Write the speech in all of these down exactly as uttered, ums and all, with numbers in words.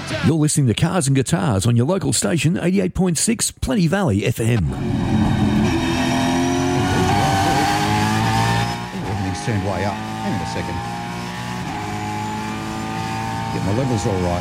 You're listening to Cars and Guitars on your local station, eighty-eight point six Plenty Valley F M. Everything's turned way up. Hang on a second. Get my levels all right.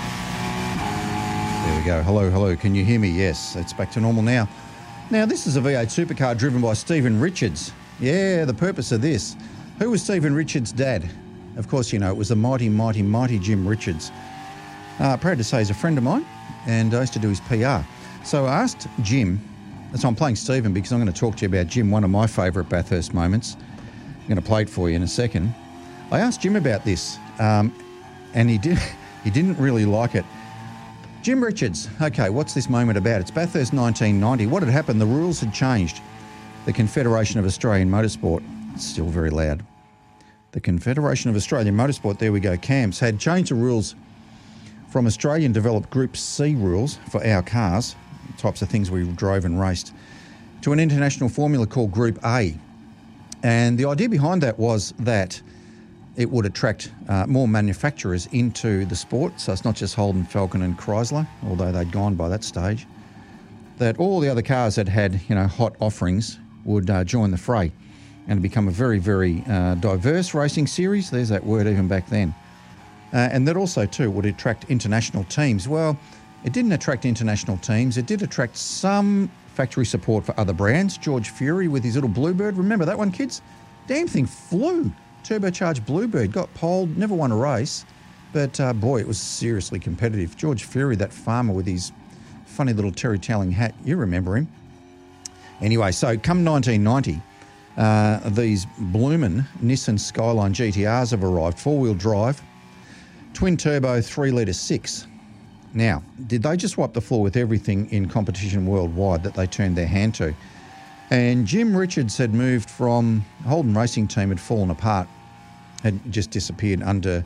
There we go. Hello, hello. Can you hear me? Yes, it's back to normal now. Now, this is a V eight supercar driven by Stephen Richards. Yeah, the purpose of this. Who was Stephen Richards' dad? Of course, you know, it was the mighty, mighty, mighty Jim Richards. Uh, proud to say he's a friend of mine, and I used to do his P R. So I asked Jim, so I'm playing Stephen because I'm going to talk to you about Jim, one of my favourite Bathurst moments. I'm going to play it for you in a second. I asked Jim about this, um, and he, did, he didn't really like it. Jim Richards, okay, what's this moment about? It's Bathurst nineteen ninety. What had happened? The rules had changed. The Confederation of Australian Motorsport, it's still very loud. The Confederation of Australian Motorsport, there we go, C A M S, had changed the rules from Australian-developed Group C rules for our cars, types of things we drove and raced, to an international formula called Group A. And the idea behind that was that it would attract uh, more manufacturers into the sport. So it's not just Holden, Falcon and Chrysler, although they'd gone by that stage. That all the other cars that had, you know, hot offerings would uh, join the fray and become a very, very uh, diverse racing series. There's that word even back then. Uh, and that also, too, would attract international teams. Well, it didn't attract international teams. It did attract some factory support for other brands. George Fury with his little Bluebird. Remember that one, kids? Damn thing flew. Turbocharged Bluebird. Got poled, never won a race. But, uh, boy, it was seriously competitive. George Fury, that farmer with his funny little Terry Towling hat. You remember him. Anyway, so come nineteen ninety, uh, these bloomin' Nissan Skyline G T Rs have arrived. Four-wheel drive. Twin-turbo, three-litre six. Now, did they just wipe the floor with everything in competition worldwide that they turned their hand to? And Jim Richards had moved from Holden Racing Team, had fallen apart, had just disappeared under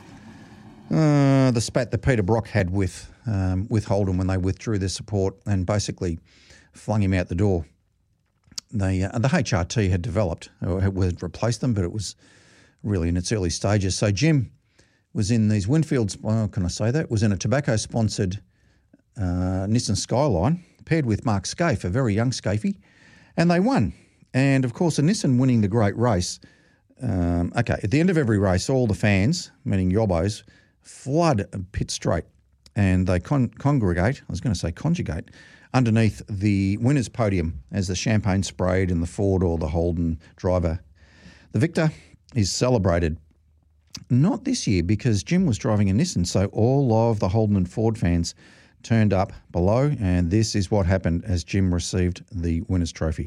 uh, the spat that Peter Brock had with um, with Holden when they withdrew their support and basically flung him out the door. They, uh, the H R T had developed, or had replaced them, but it was really in its early stages. So Jim was in these Winfields, well, can I say that? Was in a tobacco-sponsored uh, Nissan Skyline, paired with Mark Scaife, a very young Scaife, and they won. And, of course, a Nissan winning the great race, um, okay, at the end of every race, all the fans, meaning yobbos, flood pit straight, and they con- congregate, I was going to say conjugate, underneath the winner's podium as the champagne sprayed and the Ford or the Holden driver. The victor is celebrated. Not this year, because Jim was driving a Nissan, so all of the Holden and Ford fans turned up below, and this is what happened as Jim received the winner's trophy.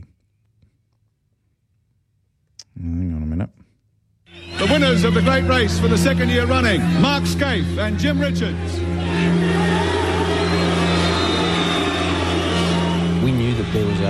Hang on a minute. The winners of the great race for the second year running, Mark Scaife and Jim Richards. We knew that there was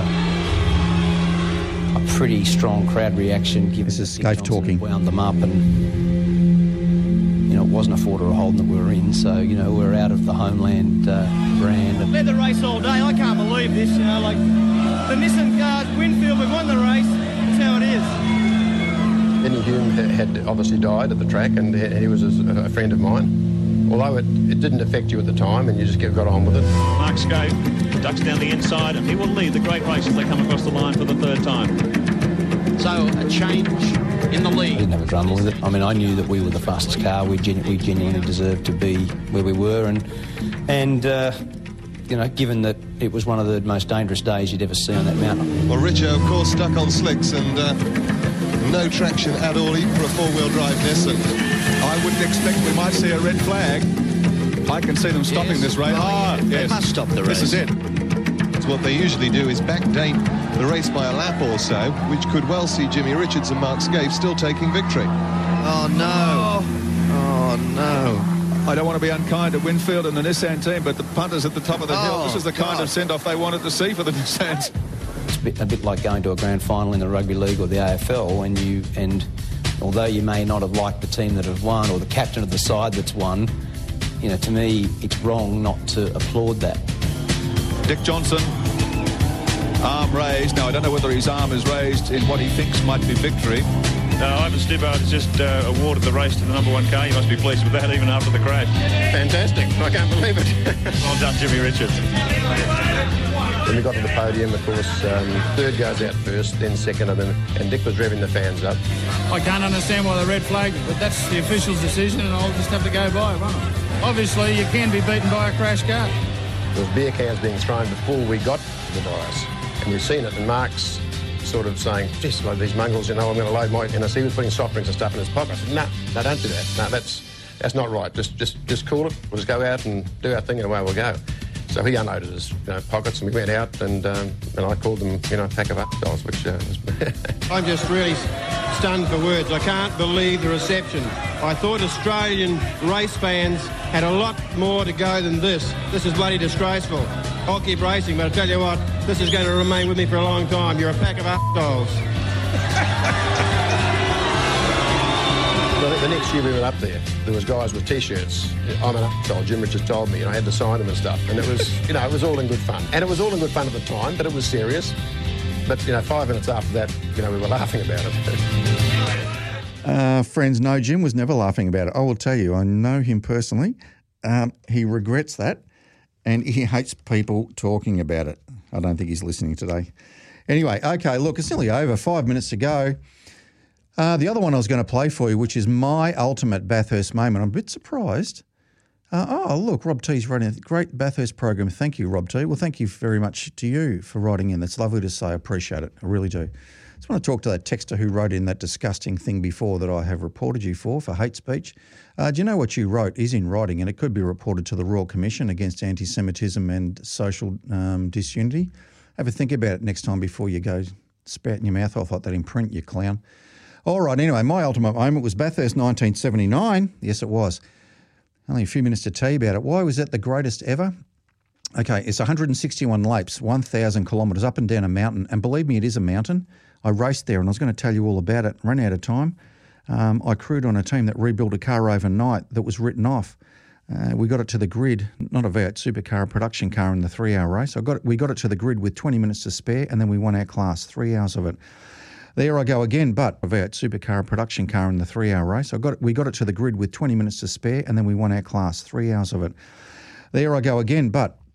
a, a pretty strong crowd reaction. Given this is Scaife talking. Wound them up, and you know, it wasn't a Ford or a Holden that we were in, so, you know, we're out of the Homeland uh, brand. I've led the race all day. I can't believe this, you know, like the Nissan cars, Winfield, we've won the race. That's how it is. Benny Hume had obviously died at the track, and he was a friend of mine. Although it, it didn't affect you at the time, and you just got on with it. Mark Scaife ducks down the inside, and he will lead the great race as they come across the line for the third time. So a change in the lead. I didn't have a drama with it. I mean, I knew that we were the fastest car. We, genu- we genuinely deserved to be where we were, and and uh, you know, given that it was one of the most dangerous days you'd ever see on that mountain. Well, Richo, of course, stuck on slicks and uh, no traction at all, even for a four-wheel drive Nissan. I wouldn't expect we might see a red flag. I can see them stopping yes. this race. Ah, yes. They must stop the race. This is it. So what they usually do is backdate the race by a lap or so, which could well see Jimmy Richards and Mark Scaife still taking victory. Oh, no. Oh, no. I don't want to be unkind to Winfield and the Nissan team, but the punter's at the top of the oh, hill. This is the kind God. of send-off they wanted to see for the Nissans. It's a bit, a bit like going to a grand final in the rugby league or the A F L, and you and although you may not have liked the team that have won or the captain of the side that's won, you know, to me, it's wrong not to applaud that. Dick Johnson, arm raised. Now, I don't know whether his arm is raised in what he thinks might be victory. Uh, Ivan Stibart has just uh, awarded the race to the number one car. You must be pleased with that, even after the crash. Fantastic. I can't believe it. Well done, Jimmy Richards. When we got to the podium, of course, um, third goes out first, then second, and, then, and Dick was revving the fans up. I can't understand why the red flag, but that's the official's decision, and I'll just have to go by it, won't I? Obviously, you can be beaten by a crash car. There was beer cans being thrown before we got to the dais, and you've seen it, and Mark's sort of saying, geez, like these mongrels, you know, I'm going to load my... And I see he was putting soft drinks and stuff in his pocket. I said, no, no, don't do that. No, that's that's not right. Just just just cool it. We'll just go out and do our thing and away we'll go. So he unloaded his you know, pockets and we went out and um, and I called them, you know, a pack of up-dolls, which uh, was... I'm just really stunned for words. I can't believe the reception. I thought Australian race fans had a lot more to go than this. This is bloody disgraceful. I'll keep racing, but I tell you what, this is going to remain with me for a long time. You're a pack of up-dolls. Well, the next year we were up there, there was guys with T-shirts. I'm an up-doll, Jim Richards told me, and I had to sign them and stuff. And it was, you know, it was all in good fun. And it was all in good fun at the time, but it was serious. But, you know, five minutes after that, you know, we were laughing about it. uh, friends, no, Jim was never laughing about it. I will tell you, I know him personally. Um, he regrets that. And he hates people talking about it. I don't think he's listening today. Anyway, okay, look, it's nearly over. Five minutes to go. Uh, the other one I was going to play for you, which is my ultimate Bathurst moment. I'm a bit surprised. Uh, oh, look, Rob T's writing a great Bathurst program. Thank you, Rob T. Well, thank you very much to you for writing in. It's lovely to say. I appreciate it. I really do. I just want to talk to that texter who wrote in that disgusting thing before that I have reported you for, for hate speech. Uh, do you know what you wrote is in writing, and it could be reported to the Royal Commission against anti-Semitism and social um, disunity? Have a think about it next time before you go spouting your mouth off like that in print, you clown. All right, anyway, my ultimate moment was Bathurst nineteen seventy-nine. Yes, it was. Only a few minutes to tell you about it. Why was that the greatest ever? Okay, it's one hundred sixty-one laps, one thousand kilometres up and down a mountain. And believe me, it is a mountain. I raced there and I was going to tell you all about it. Ran out of time. Um, I crewed on a team that rebuilt a car overnight that was written off. Uh, we got it to the grid, not a V eight supercar, a production car in the three-hour race. I got it, we got it to the grid with twenty minutes to spare, and then we won our class, three hours of it. There I go again, but a V eight supercar, a production car in the three-hour race. I got it, we got it to the grid with twenty minutes to spare, and then we won our class, three hours of it. There I go again, but